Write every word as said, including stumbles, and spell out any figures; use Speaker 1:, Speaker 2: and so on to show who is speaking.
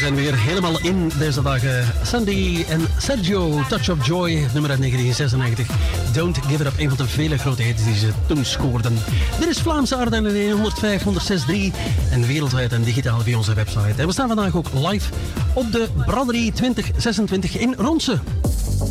Speaker 1: zijn weer helemaal in deze dagen. Sandy en Sergio, Touch of Joy, nummer uit negentien zesennegentig. Don't Give It Up, een van de vele grote hits die ze toen scoorden. Dit is Vlaamse Ardennen in honderdvijf, honderdzes komma drie en wereldwijd en digitaal via onze website. En we staan vandaag ook live op de Braderie twintig zesentwintig in Ronse.